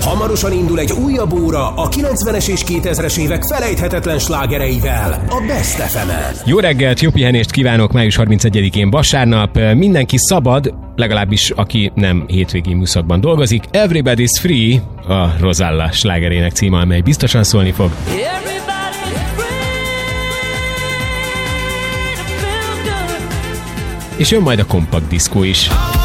Hamarosan indul egy újabb óra a 90-es és 2000-es évek felejthetetlen slágereivel a Best FM-en. Jó reggelt, jó pihenést kívánok május 31-én vasárnap. Mindenki szabad, legalábbis aki nem hétvégi műszakban dolgozik. Everybody's Free a Rozalla slágerének címe, amely biztosan szólni fog. És jön majd a kompakt diszkó is.